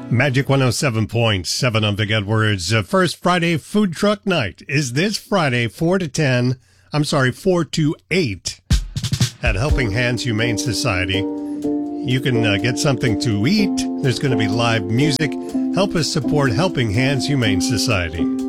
Magic 107.7 on Big Edwards. First Friday food truck night is this Friday, 4 to 8 at Helping Hands Humane Society. You can get something to eat. There's going to be live music. Help us support Helping Hands Humane Society.